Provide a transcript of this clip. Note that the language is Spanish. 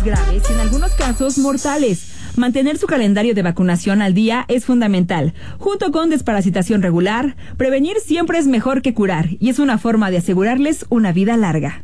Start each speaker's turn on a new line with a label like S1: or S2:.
S1: graves y en algunos casos mortales. Mantener su calendario de vacunación al día es fundamental. Junto con desparasitación regular, prevenir siempre es mejor que curar y es una forma de asegurarles una vida larga.